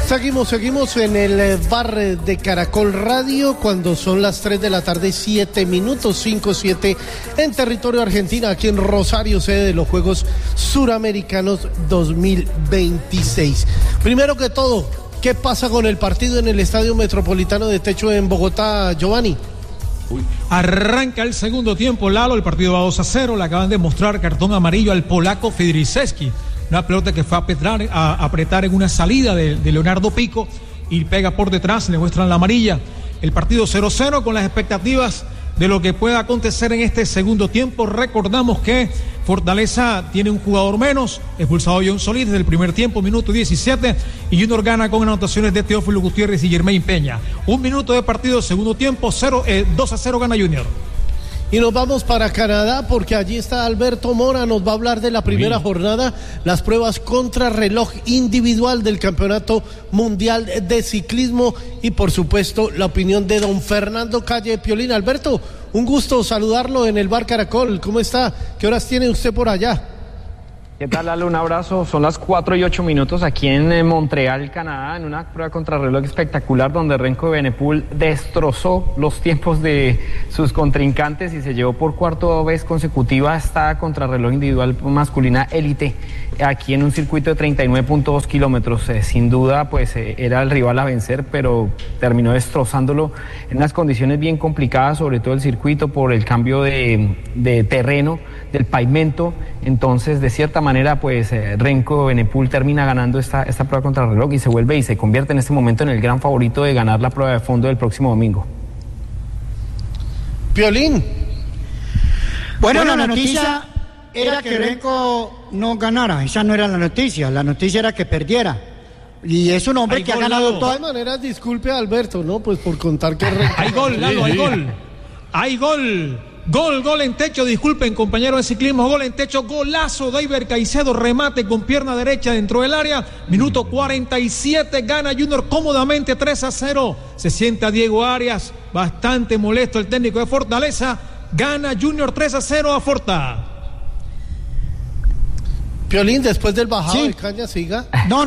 Seguimos en el bar de Caracol Radio cuando son las 3 de la tarde, 7 minutos, 5-7 en territorio argentino, aquí en Rosario, sede de los Juegos Suramericanos 2026. Primero que todo, ¿qué pasa con el partido en el Estadio Metropolitano de Techo en Bogotá, Giovanni? Arranca el segundo tiempo, Lalo, el partido va 2-0, le acaban de mostrar cartón amarillo al polaco Fedriszewski. Una pelota que fue a apretar en una salida de Leonardo Pico y pega por detrás, le muestran la amarilla. El partido 0-0 con las expectativas de lo que pueda acontecer en este segundo tiempo. Recordamos que Fortaleza tiene un jugador menos, expulsado John Solís desde el primer tiempo, minuto 17, y Junior gana con anotaciones de Teófilo Gutiérrez y Germain Peña. Un minuto de partido, segundo tiempo, 2-0 gana Junior. Y nos vamos para Canadá porque allí está Alberto Mora, nos va a hablar de la primera jornada, las pruebas contrarreloj individual del Campeonato Mundial de Ciclismo y por supuesto la opinión de don Fernando Calle Piolín. Alberto, un gusto saludarlo en el Bar Caracol, ¿cómo está? ¿Qué horas tiene usted por allá? ¿Qué tal, Lalo? Un abrazo. Son las 4:08 aquí en Montreal, Canadá, en una prueba contrarreloj espectacular donde Renko Evenepoel destrozó los tiempos de sus contrincantes y se llevó por cuarta vez consecutiva esta contrarreloj individual masculina élite aquí en un circuito de 39.2 kilómetros. Sin duda, pues era el rival a vencer, pero terminó destrozándolo en unas condiciones bien complicadas, sobre todo el circuito por el cambio de terreno, del pavimento. Entonces, de cierta manera, pues Renko Evenepoel termina ganando esta prueba contrarreloj y se convierte en este momento en el gran favorito de ganar la prueba de fondo del próximo domingo. Piolín. Bueno, la noticia era que Renko no ganara, esa no era la noticia era que perdiera. Y es un hombre que ha ganado todo. De todas maneras, disculpe a Alberto, ¿no? Pues por contar que Renko... Hay gol, Lalo, hay gol. Gol en Techo, disculpen compañeros de ciclismo, gol en Techo, golazo de Iber Caicedo, remate con pierna derecha dentro del área, minuto 47, gana Junior cómodamente 3-0, se sienta Diego Arias, bastante molesto el técnico de Fortaleza, gana Junior 3-0 a Forta. Piolín, después del bajado de caña, siga. No,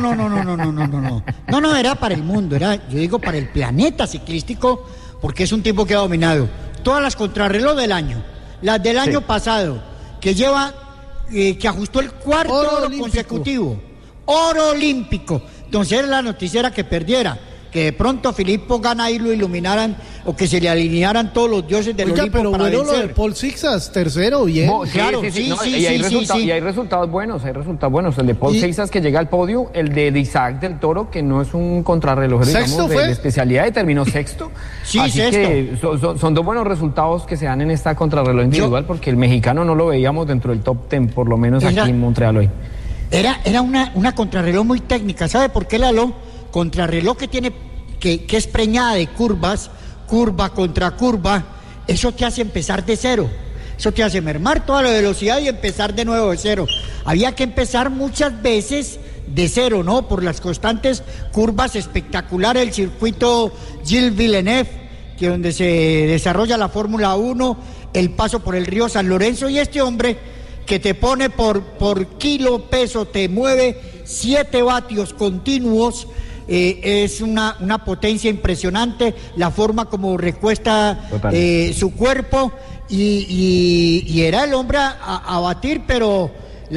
era para el mundo, yo digo para el planeta ciclístico, porque es un tipo que ha dominado todas las contrarreloj del año, las del año pasado, que lleva, que ajustó el cuarto oro consecutivo, oro olímpico. Entonces la noticia era que perdiera, que de pronto Filippo gana y lo iluminaran, o que se le alinearan todos los dioses del Olimpo pero para bueno, vencer. Lo de Paul Sixas, tercero, bien. Y hay resultados buenos, el de Paul Sixas que llega al podio, el de Isaac del Toro, que no es un contrarreloj, digamos, de especialidad, y terminó sexto. Así sexto. Que son dos buenos resultados que se dan en esta contrarreloj individual, porque el mexicano no lo veíamos dentro del top 10, por lo menos aquí en Montreal hoy. Era una contrarreloj muy técnica, ¿sabe por qué, Lalo? Contrarreloj que tiene, que es preñada de curvas, curva contra curva, eso te hace empezar de cero, eso te hace mermar toda la velocidad y empezar de nuevo de cero. Había que empezar muchas veces de cero, ¿no? Por las constantes curvas espectaculares, el circuito Gilles Villeneuve, que donde se desarrolla la Fórmula 1, el paso por el río San Lorenzo, y este hombre que te pone por kilo peso, te mueve 7 vatios continuos. Es una potencia impresionante, la forma como recuesta su cuerpo, y era el hombre a batir, pero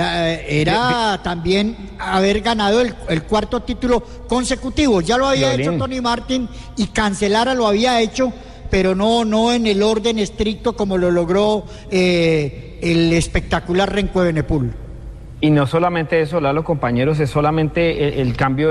era también haber ganado el cuarto título consecutivo. Ya lo había hecho Tony Martin y Cancellara lo había hecho, pero no en el orden estricto como lo logró el espectacular Renko Evenepoel. Y no solamente eso, Lalo, compañeros, es solamente el cambio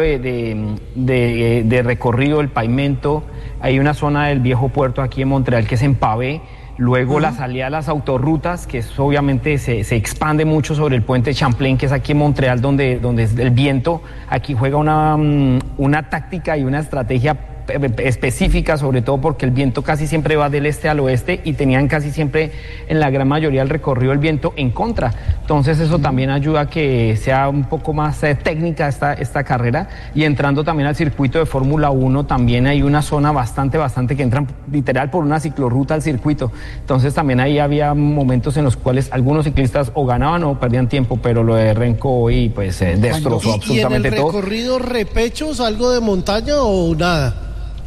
de recorrido, el pavimento. Hay una zona del viejo puerto aquí en Montreal que es en pavé, luego la salida a las autorrutas, que es, obviamente se expande mucho sobre el puente Champlain, que es aquí en Montreal, donde el viento aquí juega una táctica y una estrategia específica, sobre todo porque el viento casi siempre va del este al oeste y tenían casi siempre en la gran mayoría del recorrido el viento en contra. Entonces eso también ayuda a que sea un poco más técnica esta carrera. Y entrando también al circuito de Fórmula 1 también hay una zona bastante que entran literal por una ciclorruta al circuito. Entonces también ahí había momentos en los cuales algunos ciclistas o ganaban o perdían tiempo, pero lo de Renko hoy pues destrozó absolutamente todo. ¿Y en el recorrido repechos, algo de montaña o nada?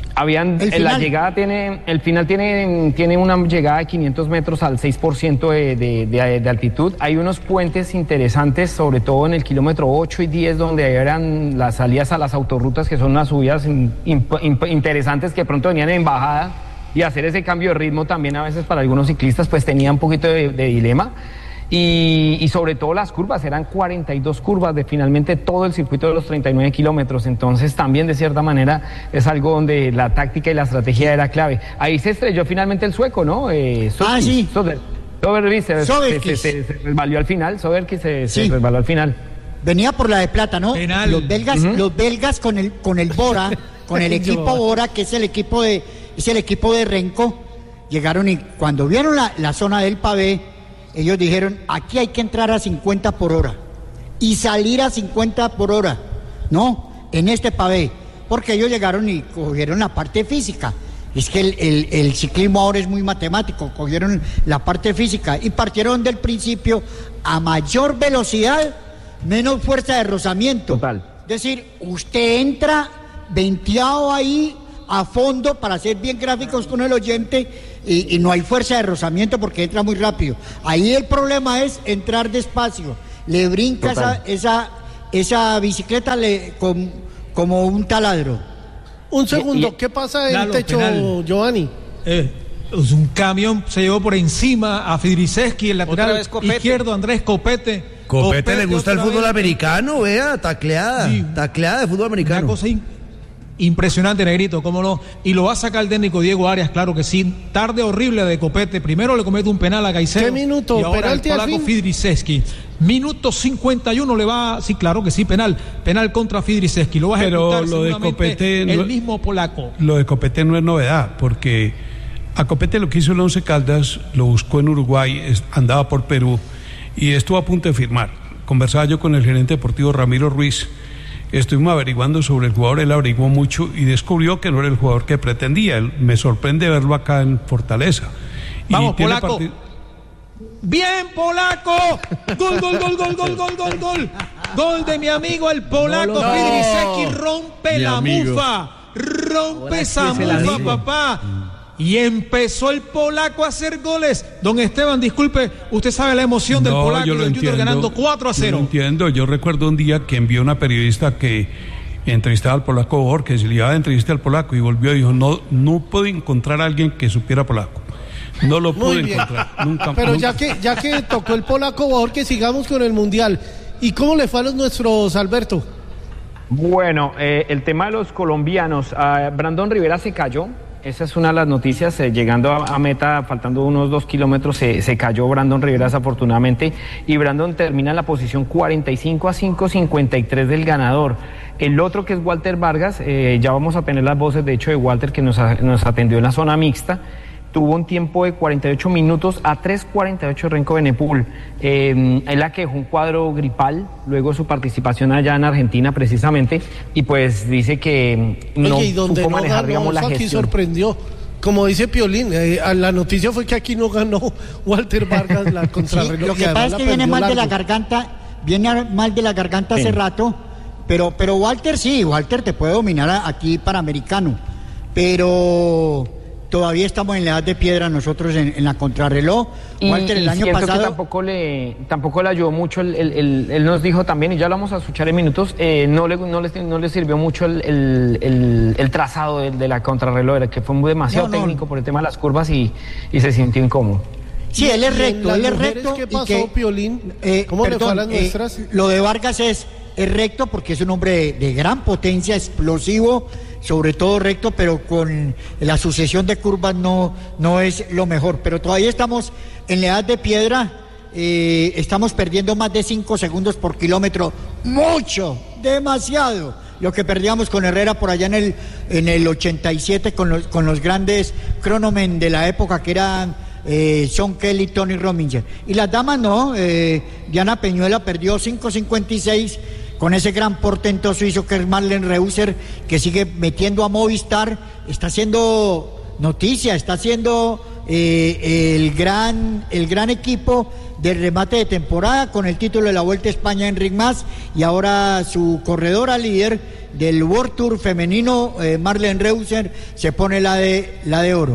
La llegada el final tiene una llegada de 500 metros al 6% de altitud. Hay unos puentes interesantes, sobre todo en el kilómetro 8 y 10, donde eran las salidas a las autorrutas, que son unas subidas interesantes que de pronto venían en bajada, y hacer ese cambio de ritmo también a veces para algunos ciclistas pues tenía un poquito de dilema. Y sobre todo las curvas, eran 42 curvas de finalmente todo el circuito de los 39 kilómetros, entonces también de cierta manera es algo donde la táctica y la estrategia era clave. Ahí se estrelló finalmente el sueco, ¿no? Sí. Soderquist se resbaló al final, se resbaló al final. Venía por la de plata, ¿no? Penal. Los belgas con el Bora, con el equipo Bora, que es el equipo de Renko, llegaron y cuando vieron la zona del pavé, ellos dijeron, aquí hay que entrar a 50 por hora y salir a 50 por hora, ¿no? En este pavé, porque ellos llegaron y cogieron la parte física. Es que el ciclismo ahora es muy matemático, cogieron la parte física y partieron del principio a mayor velocidad, menos fuerza de rozamiento. Total. Es decir, usted entra venteado ahí a fondo, para ser bien gráficos con el oyente, y no hay fuerza de rozamiento porque entra muy rápido. Ahí el problema es entrar despacio. Le brinca esa bicicleta como un taladro. Un segundo, ¿qué pasa en el techo, penal. Giovanni? Un camión se llevó por encima a Fidriseski, el lateral izquierdo, Andrés Copete. Copete le gusta el fútbol americano, vea, tacleada de fútbol americano. Una cosa impresionante, Negrito, cómo no. Y lo va a sacar el técnico Diego Arias, claro que sí. Tarde horrible de Copete. Primero le comete un penal a Caicedo. ¿Qué minuto? Y ahora el polaco Fidriseski. Minuto 51 le va, sí, claro que sí, penal contra Fidriseski. Lo va a ejecutar lo de Copete, el mismo polaco. Lo de Copete no es novedad, porque a Copete lo que hizo el Once Caldas, lo buscó en Uruguay, andaba por Perú y estuvo a punto de firmar. Conversaba yo con el gerente deportivo Ramiro Ruiz. Estuvimos averiguando sobre el jugador, él averiguó mucho y descubrió que no era el jugador que pretendía. Me sorprende verlo acá en Fortaleza. Vamos, polaco. Bien, polaco. Gol. Gol de mi amigo el polaco Fidriseski. Rompe la mufa. Rompe esa mufa, papá. Y empezó el polaco a hacer goles. Don Esteban, disculpe, usted sabe la emoción del polaco y del Junior ganando 4-0. Yo lo entiendo. Yo recuerdo un día que envió una periodista que entrevistaba al polaco Borges, le iba a entrevistar al polaco y volvió y dijo, no puedo encontrar a alguien que supiera polaco. No lo pude encontrar. Nunca. Pero ya que tocó el polaco Borges, sigamos con el Mundial. ¿Y cómo le fue a los nuestros, Alberto? Bueno, el tema de los colombianos, Brandon Rivera se cayó. Esa es una de las noticias, llegando a meta, faltando unos 2 kilómetros, se cayó Brandon Rivera desafortunadamente, y Brandon termina en la posición 45 a 5.53 del ganador. El otro, que es Walter Vargas, ya vamos a tener las voces de hecho de Walter, que nos atendió en la zona mixta, tuvo un tiempo de 48 minutos a 3.48 Renko Benepul. Él la quejó un cuadro gripal, luego de su participación allá en Argentina precisamente, y pues dice que no supo manejar, digamos, la gestión. Aquí sorprendió, como dice Piolín, la noticia fue que aquí no ganó Walter Vargas la contrarreloj. Sí, lo que pasa es que viene mal de la garganta hace rato, pero Walter te puede dominar aquí Panamericano, pero todavía estamos en la edad de piedra nosotros en la contrarreloj. Walter, el año pasado tampoco le ayudó mucho. Él nos dijo también, y ya lo vamos a escuchar en minutos, no le sirvió mucho el trazado de la contrarreloj, que fue demasiado técnico por el tema de las curvas y se sintió incómodo. Sí, él es recto. ¿Qué pasó, Piolín? ¿Cómo le fue a las nuestras? Lo de Vargas es recto porque es un hombre de gran potencia, explosivo, sobre todo recto, pero con la sucesión de curvas no es lo mejor. Pero todavía estamos en la edad de piedra, estamos perdiendo más de 5 segundos por kilómetro. Mucho, demasiado. lo que perdíamos con Herrera por allá en el 87 con los grandes cronomen de la época que eran Sean Kelly, Tony Rominger. Y las damas no, Diana Peñuela perdió 5.56 con ese gran portento suizo que es Marlen Reusser, que sigue metiendo a Movistar, está haciendo noticia, está haciendo el gran equipo del remate de temporada con el título de la Vuelta a España, Enric Mas, y ahora su corredora líder del World Tour femenino, Marlen Reusser, se pone la de oro.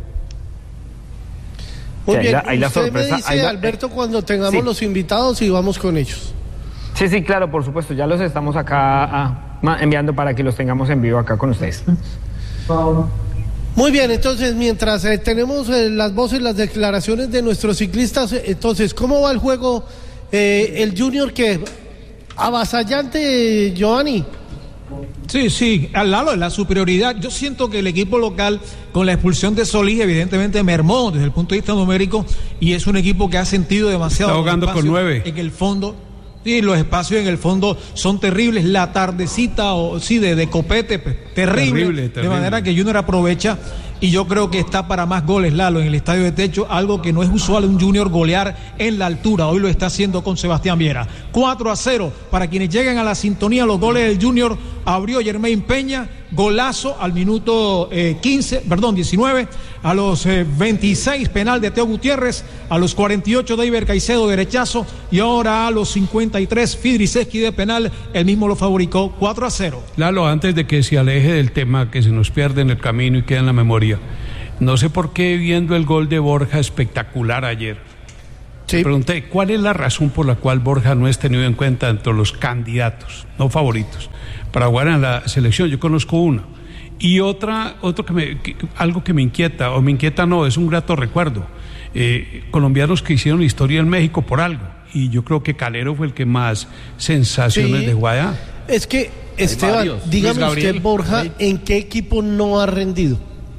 Muy bien, ahí la usted sorpresa, me dice, Alberto, cuando tengamos los invitados y vamos con ellos. Sí, claro, por supuesto, ya los estamos acá enviando para que los tengamos en vivo acá con ustedes. Muy bien, entonces mientras tenemos las voces, las declaraciones de nuestros ciclistas, entonces, ¿cómo va el juego? El Junior, que avasallante, Giovanni. Sí, al lado de la superioridad. Yo siento que el equipo local, con la expulsión de Solís, evidentemente mermó desde el punto de vista numérico, y es un equipo que ha sentido demasiado. Está jugando con 9 en el fondo. Sí, los espacios en el fondo son terribles. La tardecita, de copete, terrible. De manera que Junior aprovecha, y yo creo que está para más goles, Lalo, en el estadio de techo, algo que no es usual un Junior golear en la altura. Hoy lo está haciendo con Sebastián Viera. 4-0 para quienes lleguen a la sintonía. Los goles del Junior abrió Jermaine Peña, golazo al minuto 19, a los 26 penal de Teo Gutiérrez, a los 48 David Caicedo derechazo, y ahora a los 53 Fidriseski de penal, el mismo lo fabricó. 4-0. Lalo, antes de que se aleje del tema que se nos pierde en el camino y queda en la memoria, no sé por qué, viendo el gol de Borja espectacular ayer, me pregunté cuál es la razón por la cual Borja no es tenido en cuenta entre los candidatos, no favoritos, para jugar en la selección. Yo conozco una. Y algo que me inquieta, es un grato recuerdo. Colombianos que hicieron historia en México por algo. Y yo creo que Calero fue el que más sensaciones de Guayá. Es que, Esteban, dígame usted, Borja, ¿en qué equipo no ha rendido?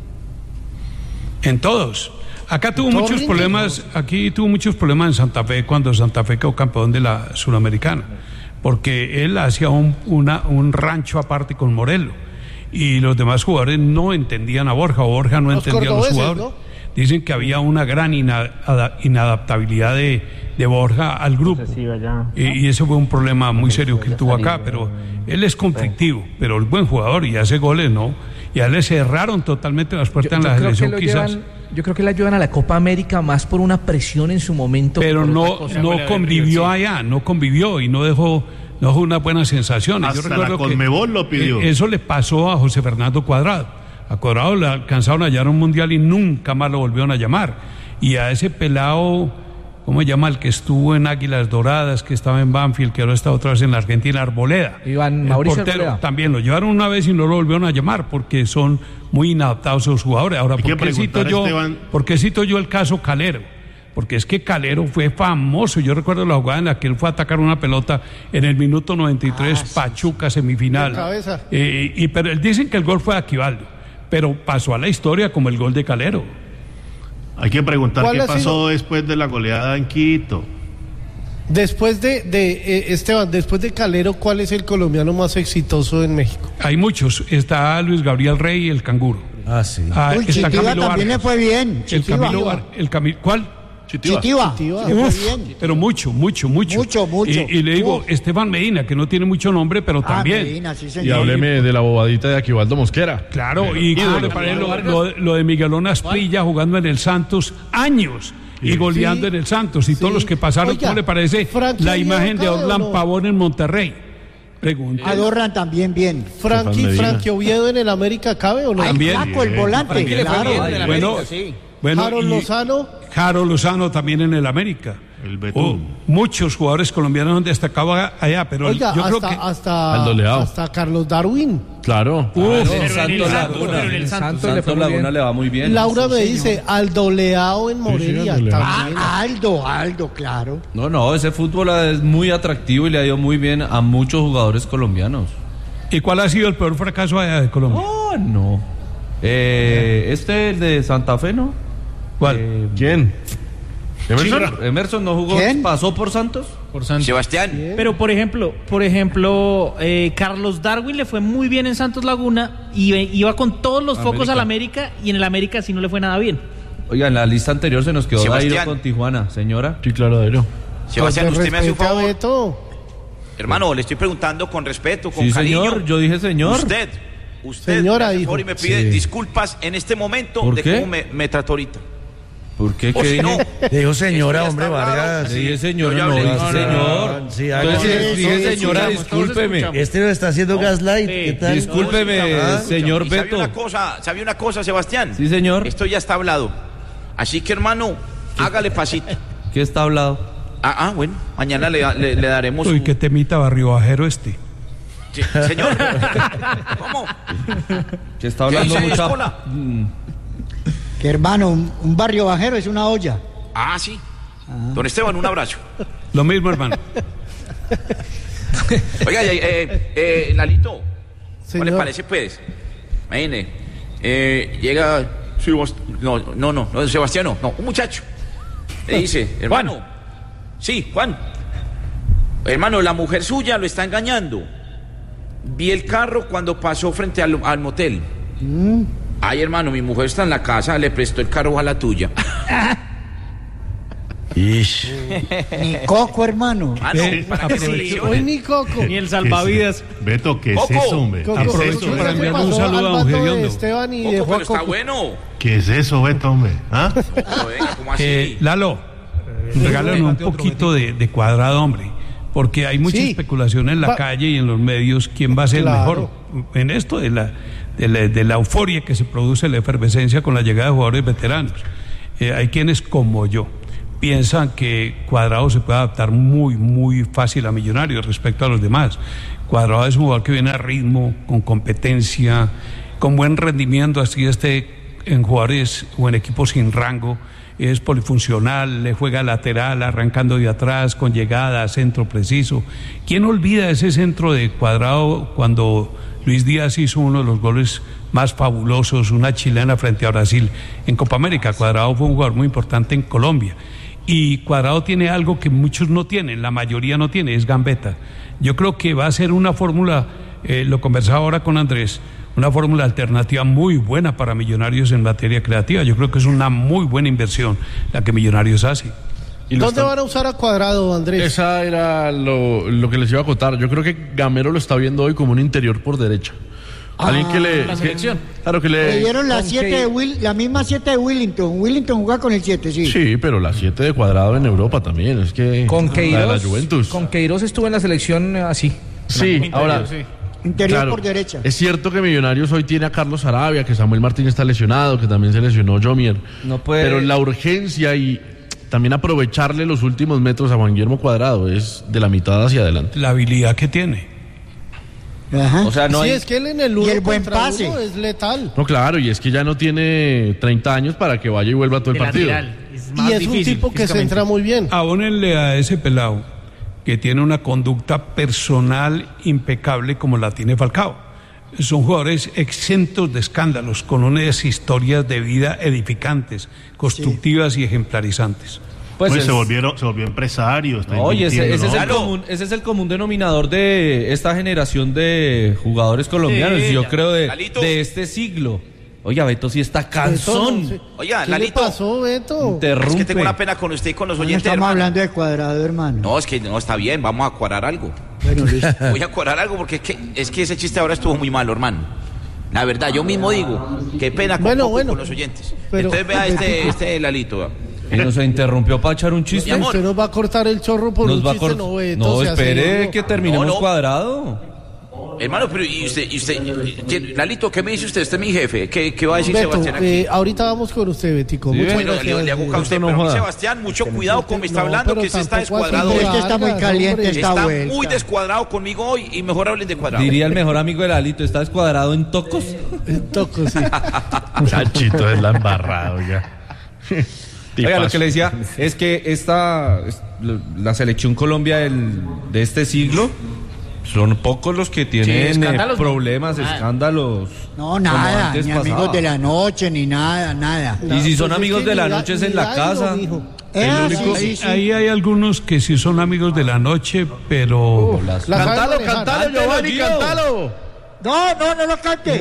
En todos. Aquí tuvo muchos problemas en Santa Fe, cuando Santa Fe quedó campeón de la Sudamericana, porque él hacía un rancho aparte con Morelo, y los demás jugadores no entendían a Borja, o Borja no entendía a los jugadores, ¿no? Dicen que había una gran inadaptabilidad de Borja al grupo, y ese fue un problema muy serio que tuvo acá, pero él es conflictivo, pero el buen jugador, y hace goles, ¿no? Y a él le cerraron totalmente las puertas en la selección, quizás. Yo creo que le ayudan a la Copa América más por una presión en su momento. Pero no convivió allá, no convivió y no dejó unas buenas sensaciones. Hasta yo recuerdo la Conmebol lo pidió. Eso le pasó a José Fernando Cuadrado. A Cuadrado le alcanzaron a hallar un mundial y nunca más lo volvieron a llamar. Y a ese pelado, ¿cómo se llama? El que estuvo en Águilas Doradas, que estaba en Banfield, que ahora está otra vez en la Argentina, Arboleda. Mauricio portero, Arboleda. también lo llevaron una vez y no lo volvieron a llamar porque son muy inadaptados los jugadores. Ahora, ¿por qué cito yo el caso Calero? Porque es que Calero fue famoso. Yo recuerdo la jugada en la que él fue a atacar una pelota en el minuto 93, Pachuca, semifinal. Pero dicen que el gol fue de Aquivaldo, pero pasó a la historia como el gol de Calero. Hay que preguntar qué pasó después de la goleada en Quito. Después Esteban, después de Calero, ¿cuál es el colombiano más exitoso en México? Hay muchos. Está Luis Gabriel Rey, el canguro. Sí. Está Camilo también le fue bien. ¿Cuál? Chitiva. Pero mucho. Y le digo, Esteban Medina, que no tiene mucho nombre, pero también. Medina, sí, y hábleme de la bobadita de Aquivaldo Mosquera. Claro, y ¿cómo le parece lo de Miguelón Asprilla jugando en el Santos años? Y goleando en el Santos, y todos los que pasaron. Oiga, ¿cómo le parece la imagen de Orlán Pavón en Monterrey? Pregunta. Adorran también bien. Frankie Oviedo en el América, ¿cabe o no? También. El volante. Bueno, Harold Lozano también en el América. El Betún. Muchos jugadores colombianos han destacado allá, pero oiga, yo creo que hasta Carlos Darwin. Claro. El Santos Laguna le va muy bien. Laura me dice Aldo Leao en Morelia. Aldo, claro. No, ese fútbol es muy atractivo y le ha ido muy bien a muchos jugadores colombianos. ¿Y cuál ha sido el peor fracaso allá de Colombia? No. El de Santa Fe, ¿no? ¿Cuál? ¿Quién? Emerson no jugó, ¿Quién? pasó por Santos. Sebastián. Bien. Pero por ejemplo, Carlos Darwin le fue muy bien en Santos Laguna y iba con todos los focos al América y en el América sí no le fue nada bien. Oiga, en la lista anterior se nos quedó Sebastián. Dairo con Tijuana, señora. Sí, claro, Dairo. Sebastián, Pues usted me hace un respete a favor. Beto. Hermano, le estoy preguntando con respeto, con Sí, cariño. señor, yo dije señor. Usted Señora, me hace dijo. favor y me pide Sí. disculpas en este momento ¿Por de qué? cómo me trató ahorita. ¿Por qué? O ¿Qué si no, dije? Dijo señora, esto ya hombre, está hablado. Vargas. Le dije señora, Yo ya no, hablé. dije señor. Sí, Entonces, dije sí, señora, sí, discúlpeme. Este lo está haciendo gaslight. ¿Qué tal? Discúlpeme, señor ¿Y sabe Beto. una cosa, Sebastián? Sí, señor. Esto ya está hablado. Así que, hermano, hágale pasito. ¿Qué está hablado? Bueno, mañana le daremos Uy, un... qué temita barrio bajero este. Sí, señor. ¿Cómo? Que está hablando ¿Qué dice, mucha... Escola? Que hermano, un barrio bajero es una olla. Sí. Don Esteban, un abrazo. Lo mismo, hermano. Oiga, Lalito, ¿cómo Señor. le parece, pues? Imagine, llega... No, Sebastián, no, un muchacho. Le dice, hermano... Sí, Juan. Hermano, la mujer suya lo está engañando. Vi el carro cuando pasó frente al motel. Ay, hermano, mi mujer está en la casa, le prestó el carro a la tuya. Ish. Ni coco, hermano. ¿Para qué se Hoy ilusione? ni Coco. Ni el salvavidas. Beto, ¿qué es Coco. eso, hombre? Coco, ¿Qué es Aprovecho eso? para ¿qué enviarle un pasó saludo al a vato Don de Gediondo. Esteban y Coco, dejó a pero está Coco? bueno. ¿Qué es eso, Beto, hombre? Pero venga, ¿cómo así? Lalo, regálanos un poquito de Cuadrado, hombre. Porque hay mucha Sí. especulación en la calle y en los medios quién va a ser el Claro. mejor en esto de la euforia que se produce, la efervescencia con la llegada de jugadores veteranos. Hay quienes, como yo, piensan que Cuadrado se puede adaptar muy, muy fácil a Millonarios respecto a los demás. Cuadrado es un jugador que viene a ritmo, con competencia, con buen rendimiento, así en jugadores o en equipos sin rango. Es polifuncional, le juega lateral, arrancando de atrás, con llegada, centro preciso. ¿Quién olvida ese centro de Cuadrado cuando Luis Díaz hizo uno de los goles más fabulosos, una chilena frente a Brasil en Copa América? Cuadrado fue un jugador muy importante en Colombia. Y Cuadrado tiene algo que muchos no tienen, la mayoría no tiene, es gambeta. Yo creo que va a ser una fórmula, lo conversaba ahora con Andrés, una fórmula alternativa muy buena para Millonarios en materia creativa. Yo creo que es una muy buena inversión la que Millonarios hace. ¿Dónde van a usar a Cuadrado, Andrés? Esa era lo que les iba a contar. Yo creo que Gamero lo está viendo hoy como un interior por derecha. Alguien que le... la selección. Claro que Le le... dieron la 7 de la misma 7 de Willington. Willington jugaba con el 7, sí. Sí, pero la 7 de Cuadrado en Europa también. Es que... Con la de la Queiroz, Juventus. con Queiroz estuvo en la selección así. Sí, ahora... Interior Claro, por derecha. es cierto que Millonarios hoy tiene a Carlos Arabia, que Samuel Martínez está lesionado, que también se lesionó Jomier. No puede- Pero la urgencia y también aprovecharle los últimos metros a Juan Guillermo Cuadrado es de la mitad hacia adelante. La habilidad que tiene. Ajá. O sea, no Sí, hay... es que él en el uno Y el buen contra pase. uno es letal. No, claro, y es que ya no tiene 30 años para que vaya y vuelva todo el De partido. lateral. Es Y más es un difícil tipo que se físicamente. entra muy bien. Abónenle a ese pelado que tiene una conducta personal impecable como la tiene Falcao. Son jugadores exentos de escándalos, con unas historias de vida edificantes, constructivas y ejemplarizantes. Pues Pues es- se volvió empresario. Está Oye, ese invirtiendo, es ¿no? ese es el común denominador de esta generación de jugadores colombianos, Sí, yo ya. creo Lalito. de este siglo. Oiga, Beto sí está cansón. Beto, no sé. Oiga, ¿Qué Lalito. le pasó, Beto? Interrumpe. Es que tengo una pena con usted y con los No oyentes, estamos hermano. hablando de Cuadrado, hermano. No, es que no está bien, vamos a cuadrar algo. Bueno, listo. Voy a cuadrar algo porque es que ese chiste ahora estuvo muy malo, hermano. La verdad, yo mismo digo, qué pena con, Bueno, Coco y bueno. con los oyentes. Pero- Entonces vea este Lalito. vea. Y nos interrumpió para echar un chiste. Mi amor. Usted nos va a cortar el chorro por Nos un va a chiste, cort- no, Beto, No, sea espere serio. que terminemos No, no. Cuadrado. Hermano, pero ¿y usted, Lalito, qué me dice usted? Usted es mi jefe. ¿Qué va a decir Beto, Sebastián aquí? ahorita vamos con usted, Betico. Sí, Muchas Bueno, gracias. le hago caso a usted, no pero a mí, joda. Sebastián, mucho cuidado con me está No, hablando, pero que se está tampoco así descuadrado de hoy. Es que está muy Vargas, caliente hombre. esta Está vuelta. muy descuadrado conmigo hoy y mejor hablen de cuadrado. Diría el mejor amigo de Lalito, ¿está descuadrado en tocos? Toco, sí. Chanchito es la embarrada, oiga. Oiga, lo que le decía es que la selección Colombia de este siglo son pocos los que tienen escándalos, ¿no? problemas, escándalos. No, como nada, antes ni pasaba. amigos de la noche, ni nada, nada. Y si son Pues amigos es de que la ni noche es en ni la Dairo, casa. mijo. Ahí hay algunos que sí son amigos de la noche, pero... Cántalo, Giovanni, cántalo. No lo cante.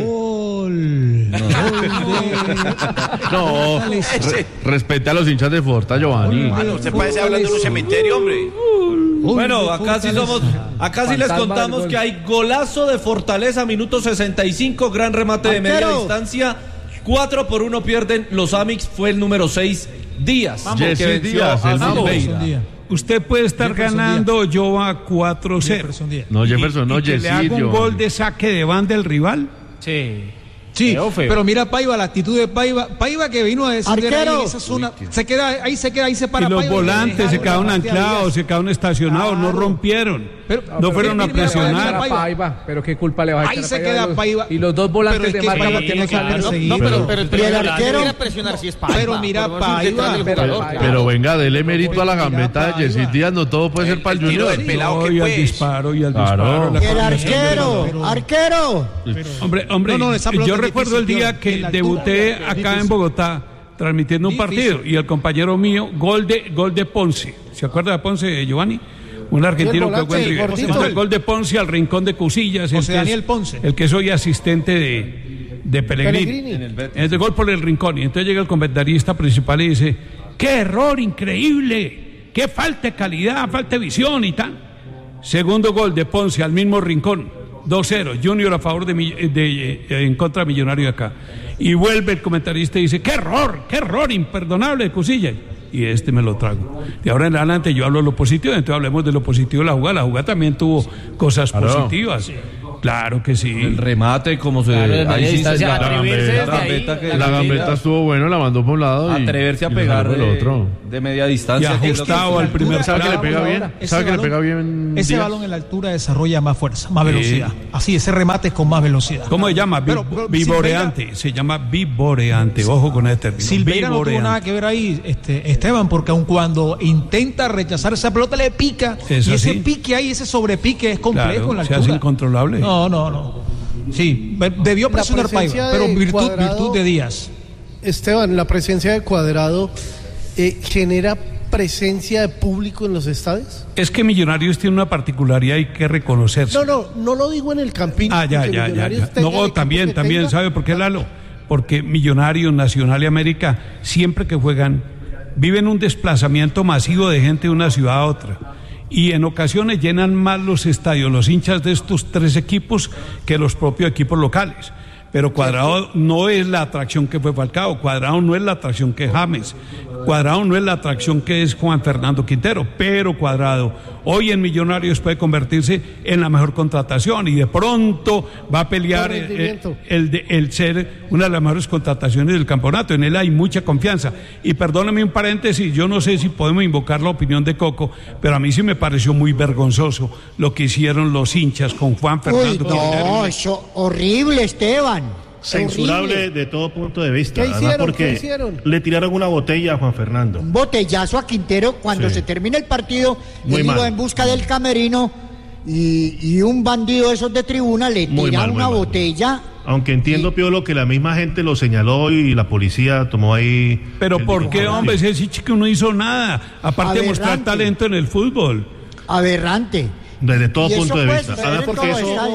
No, respete a los hinchas de Forta, Giovanni. Usted parece hablando en un cementerio, hombre. Bueno, acá sí les contamos que hay golazo de Fortaleza, minuto 65, gran remate de media distancia. 4-1 pierden los Amix, fue el número 6, Díaz. Jesse Díaz, el Mineira. Usted puede estar ganando yo a 4-0. No, Jefferson, no, Jesse. ¿Le hago un gol de saque de banda del rival? Sí. Sí, pero mira Paiva, la actitud de Paiva que vino a descender ahí en esa zona, se queda, ahí se para. Y los Paiva volantes se quedaron anclados, se quedaron estacionados, no rompieron. No fueron a presionar. Pero qué culpa le va a echar. Ahí se queda Paiva. Y los dos volantes de marca lo tienen que perseguir. Pero el arquero quiere presionar si es Paiva. Pero mira Paiva. Pero venga, dele mérito a la gambeta de Jesse Díaz, no todo puede ser para el Junior. Y al disparo, y al disparo. El arquero. Hombre, yo recuerdo el día que debuté acá en Bogotá transmitiendo un partido y el compañero mío, gol de Ponce. ¿Se acuerda de Ponce, Giovanni? Un argentino que fue en River. Entonces, el gol de Ponce al rincón de Cusillas. José Daniel Ponce. El que soy asistente de Pellegrini. El gol por el rincón. Y entonces llega el comentarista principal y dice: ¡qué error increíble! ¡Qué falta de calidad, falta de visión y tal! Segundo gol de Ponce al mismo rincón. 2-0, Junior a favor en contra de Millonario acá. Y vuelve el comentarista y dice: ¡qué error imperdonable de Cusillas! Y me lo trago. De ahora en adelante yo hablo de lo positivo, entonces hablemos de lo positivo de la jugada. La jugada también tuvo cosas positivas. Sí. Claro que sí. El remate, como se... ahí sí la gambeta estuvo bueno, la mandó por un lado. Atreverse a pegar el otro. De media distancia. Y ajustado al primer. ¿Sabe que le pega bien? ¿Sabe que le pega bien? Ese balón en la altura desarrolla más fuerza, más velocidad. Así, ese remate es con más velocidad. ¿Cómo se llama? Vivoreante. Se llama vivoreante. Ojo con este término. Silveira no tuvo nada que ver ahí, Esteban, porque aun cuando intenta rechazar esa pelota le pica. Y ese pique ahí, ese sobrepique es complejo en la altura. Se hace incontrolable. No. Sí, debió presionar Paiva, pero virtud de Díaz. Esteban, la presencia de Cuadrado genera presencia de público en los estadios. Es que Millonarios tiene una particularidad, hay que reconocerse. No lo digo en el Campín. Ya. No, también, ¿sabe por qué, Lalo? Porque Millonarios, Nacional y América, siempre que juegan, viven un desplazamiento masivo de gente de una ciudad a otra. Y en ocasiones llenan más los estadios los hinchas de estos tres equipos que los propios equipos locales. Pero Cuadrado no es la atracción que fue Falcao, Cuadrado no es la atracción que es James, Cuadrado no es la atracción que es Juan Fernando Quintero, pero Cuadrado hoy en Millonarios puede convertirse en la mejor contratación y de pronto va a pelear el ser una de las mejores contrataciones del campeonato. En él hay mucha confianza. Y perdóname un paréntesis, yo no sé si podemos invocar la opinión de Coco, pero a mí sí me pareció muy vergonzoso lo que hicieron los hinchas con Juan Fernando Quintero. No, eso horrible, Esteban. Censurable de todo punto de vista. ¿Qué hicieron? Porque le tiraron una botella a Juan Fernando. Un botellazo a Quintero cuando se termina el partido. Él iba en busca del camerino y un bandido de esos de tribuna le tira una botella. Aunque entiendo, Piolo, que la misma gente lo señaló y la policía tomó ahí... Pero ¿por qué, hombre? Ese chico no hizo nada, aparte de mostrar talento en el fútbol. Aberrante. Desde todo punto de vista. Porque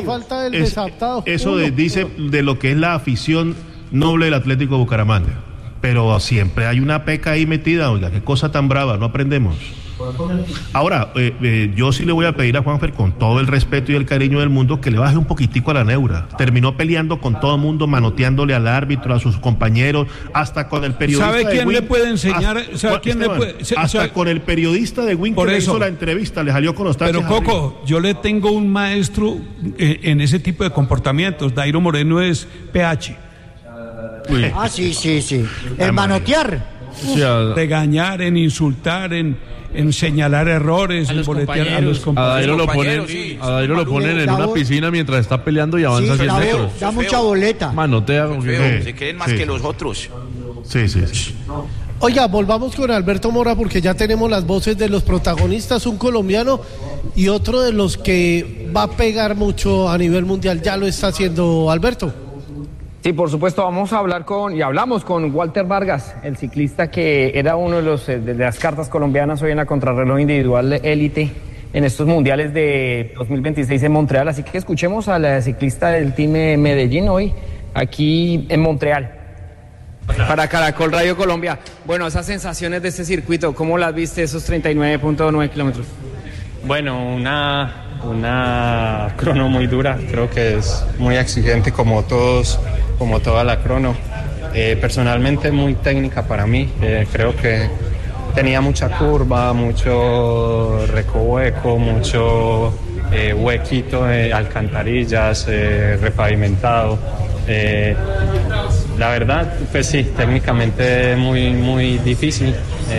eso dice de lo que es la afición noble del Atlético de Bucaramanga. Pero siempre hay una peca ahí metida, oiga, qué cosa tan brava, no aprendemos. Ahora, yo sí le voy a pedir a Juanfer, con todo el respeto y el cariño del mundo, que le baje un poquitico a la neura. Terminó peleando con todo el mundo, manoteándole al árbitro, a sus compañeros, hasta con el periodista. ¿Sabe quién le puede enseñar? Hasta con el periodista de Win que le hizo la entrevista, le salió con los taches. Pero Coco, yo le tengo un maestro en ese tipo de comportamientos. Dairo Moreno es PH. Sí. El manotear. Regañar, en insultar, en señalar errores, en boletear a los compañeros. A Dairo lo ponen en una piscina mientras está peleando y avanza 100 metros. Da mucha boleta. Manotea. Se creen más que los otros. Sí. Oiga, volvamos con Alberto Mora porque ya tenemos las voces de los protagonistas, un colombiano y otro de los que va a pegar mucho a nivel mundial. Ya lo está haciendo Alberto. Sí, por supuesto, hablamos con Walter Vargas, el ciclista que era uno de las cartas colombianas hoy en la contrarreloj individual élite en estos mundiales de 2026 en Montreal. Así que escuchemos al ciclista del Team Medellín hoy aquí en Montreal. Para Caracol Radio Colombia. Bueno, esas sensaciones de este circuito, ¿cómo las viste, esos 39.9 kilómetros? Bueno, una crono muy dura, creo que es muy exigente como toda la crono. Personalmente muy técnica para mí, creo que tenía mucha curva, mucho recoveco, mucho huequito, alcantarillas, repavimentado. La verdad, pues sí, técnicamente muy difícil.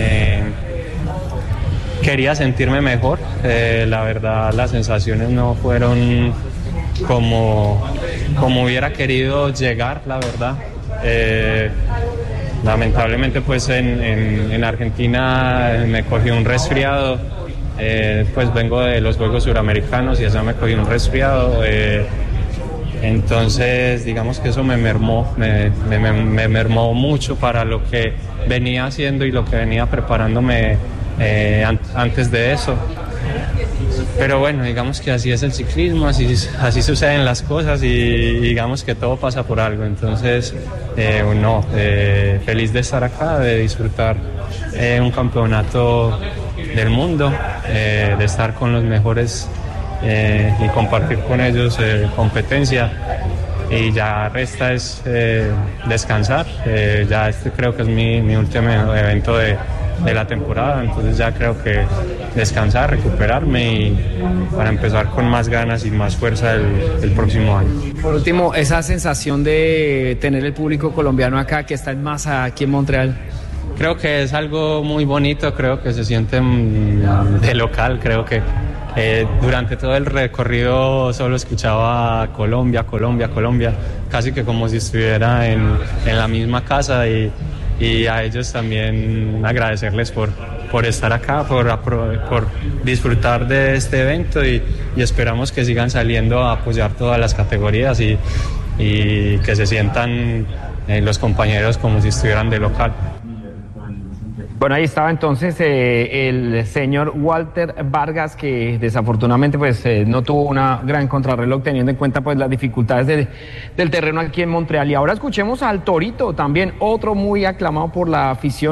Quería sentirme mejor. La verdad, las sensaciones no fueron como hubiera querido llegar, la verdad. Lamentablemente, pues en Argentina me cogí un resfriado. Pues vengo de los Juegos Suramericanos y allá me cogí un resfriado. Entonces, digamos que eso me mermó mucho para lo que venía haciendo y lo que venía preparándome antes de eso. Pero bueno, digamos que así es el ciclismo, así suceden las cosas y digamos que todo pasa por algo. Entonces, feliz de estar acá, de disfrutar un campeonato del mundo, de estar con los mejores y compartir con ellos competencia, y ya resta es descansar. Ya este creo que es mi último evento de la temporada, entonces ya creo que descansar, recuperarme y para empezar con más ganas y más fuerza el próximo año. Por último, esa sensación de tener el público colombiano acá, que está en masa aquí en Montreal. Creo que es algo muy bonito, creo que se siente de local, creo que durante todo el recorrido solo escuchaba Colombia, casi que como si estuviera en la misma casa, y a ellos también agradecerles por estar acá, por disfrutar de este evento, y esperamos que sigan saliendo a apoyar todas las categorías y que se sientan los compañeros como si estuvieran de local. Bueno, ahí estaba entonces el señor Walter Vargas, que desafortunadamente pues no tuvo una gran contrarreloj, teniendo en cuenta pues las dificultades del terreno aquí en Montreal. Y ahora escuchemos al Torito, también otro muy aclamado por la afición.